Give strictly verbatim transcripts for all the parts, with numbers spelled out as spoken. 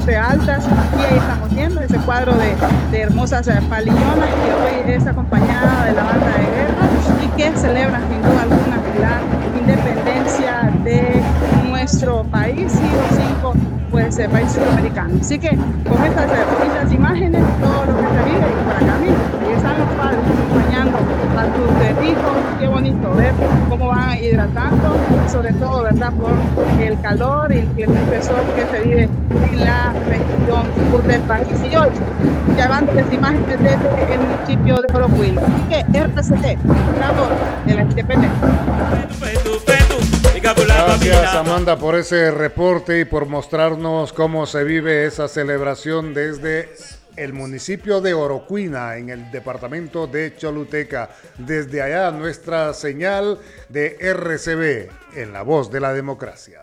bastante altas, y ahí estamos viendo ese cuadro de, de hermosas palillonas que hoy es acompañada de la banda de guerra y que celebran sin duda alguna la independencia de nuestro país y los cinco pues, eh, países sudamericanos. Así que con estas eh, bonitas imágenes, todo lo que se vive, y por acá mismo, ahí están los padres acompañando a sus eh, hijos. Qué bonito ver cómo van hidratando, sobre todo, ¿verdad?, por el calor y el espesor que se vive en la región sur del país. Y hoy, llevándoles imágenes desde el municipio de Orocuilo. Así que R C T, ganador de la independencia. Gracias, Amanda, por ese reporte y por mostrarnos cómo se vive esa celebración desde el municipio de Orocuina, en el departamento de Choluteca. Desde allá, nuestra señal de R C B, en la voz de la democracia.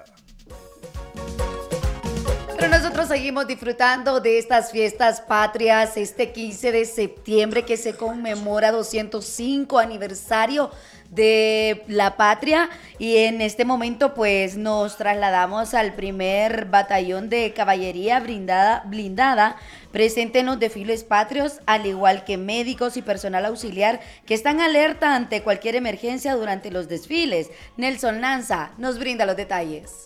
Pero nosotros seguimos disfrutando de estas fiestas patrias este quince de septiembre, que se conmemora doscientos cinco aniversario de la patria, y en este momento pues nos trasladamos al primer batallón de caballería blindada, blindada presente en los desfiles patrios, al igual que médicos y personal auxiliar que están alerta ante cualquier emergencia durante los desfiles. Nelson Lanza nos brinda los detalles.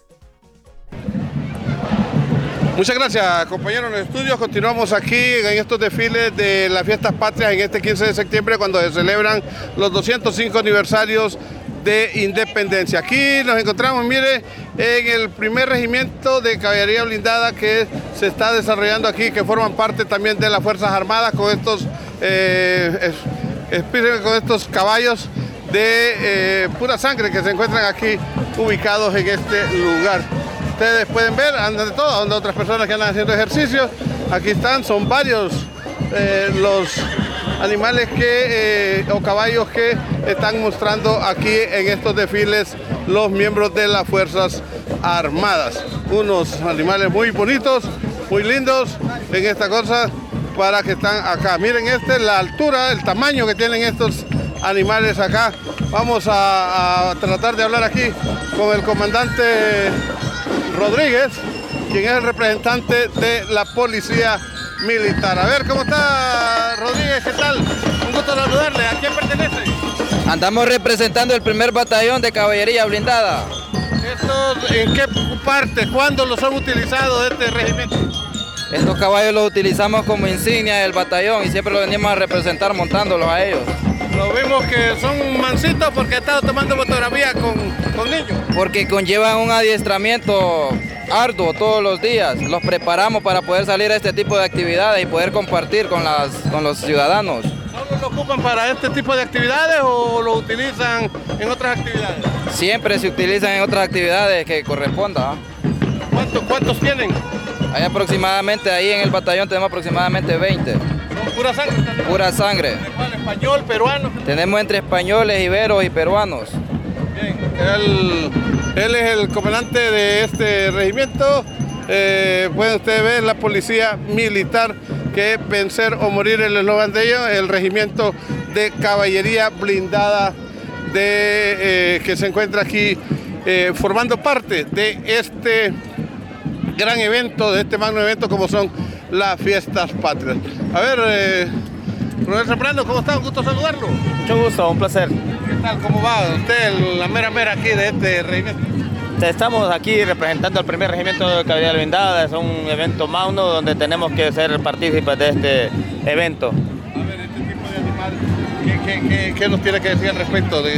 Muchas gracias, compañeros en los estudios. Continuamos aquí en estos desfiles de las fiestas patrias en este quince de septiembre, cuando se celebran los doscientos cinco aniversarios de independencia. Aquí nos encontramos, mire, en el primer regimiento de caballería blindada que se está desarrollando aquí, que forman parte también de las Fuerzas Armadas, con estos, eh, es, con estos caballos de eh, pura sangre que se encuentran aquí ubicados en este lugar. Ustedes pueden ver, andan de todo, andan otras personas que andan haciendo ejercicio. Aquí están, son varios eh, los animales que, eh, o caballos que están mostrando aquí en estos desfiles los miembros de las Fuerzas Armadas. Unos animales muy bonitos, muy lindos en esta cosa para que están acá. Miren este, la altura, el tamaño que tienen estos animales acá. Vamos a, a tratar de hablar aquí con el comandante Rodríguez, quien es el representante de la Policía Militar. A ver, ¿cómo está Rodríguez? ¿Qué tal? Un gusto saludarle. ¿A quién pertenece? Andamos representando el primer batallón de caballería blindada. ¿Estos en qué parte? ¿Cuándo los han utilizado de este regimiento? Estos caballos los utilizamos como insignia del batallón y siempre los venimos a representar montándolos a ellos. Lo vimos que son mansitos porque he estado tomando fotografía con, con niños. Porque conllevan un adiestramiento arduo todos los días. Los preparamos para poder salir a este tipo de actividades y poder compartir con, las, con los ciudadanos. ¿Solo lo ocupan para este tipo de actividades o lo utilizan en otras actividades? Siempre se utilizan en otras actividades que corresponda. ¿Cuántos, cuántos tienen? Hay aproximadamente, ahí en el batallón tenemos aproximadamente veinte. ¿Son pura sangre también? Pura sangre. ¿Cuál? ¿Español, peruano? Tenemos entre españoles, iberos y peruanos. Bien, él, él es el comandante de este regimiento. Eh, pueden ustedes ver la Policía Militar, que es vencer o morir, el eslogan de ellos, el regimiento de caballería blindada de, eh, que se encuentra aquí eh, formando parte de este gran evento, de este magno evento como son las fiestas patrias. A ver, eh, Rodríguez Zambrano, ¿cómo está? Un gusto saludarlo. Mucho gusto, un placer. ¿Qué tal? ¿Cómo va usted, la mera mera aquí de este regimiento? Estamos aquí representando al primer regimiento de caballería blindada. Es un evento magno donde tenemos que ser partícipes de este evento. A ver, este tipo de animal, ¿qué, qué, qué, qué nos tiene que decir al respecto? De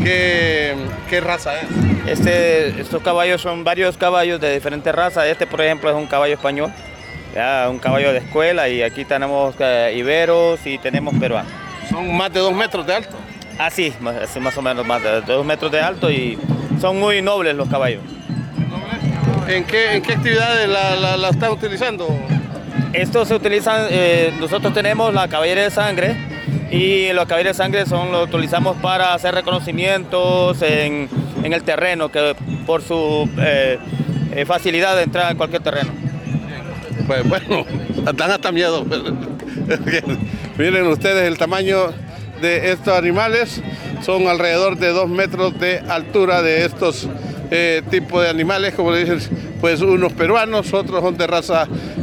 qué, ¿Qué raza es? Este, estos caballos son varios caballos de diferentes razas. Este, por ejemplo, es un caballo español, ya, un caballo de escuela, y aquí tenemos eh, iberos y tenemos peruanos. ¿Son más de dos metros de alto? Ah, sí, más, más o menos más de dos metros de alto, y son muy nobles los caballos. ¿En qué, en qué actividades la, la, la están utilizando? Estos se utilizan, eh, nosotros tenemos la caballería de sangre, y los caballeros de sangre son, lo utilizamos para hacer reconocimientos en, en el terreno, que por su eh, eh, facilidad de entrar en cualquier terreno. Pues bueno, dan hasta miedo. Miren ustedes el tamaño de estos animales, son alrededor de dos metros de altura de estos eh, tipos de animales, como dicen, pues unos peruanos, otros son de raza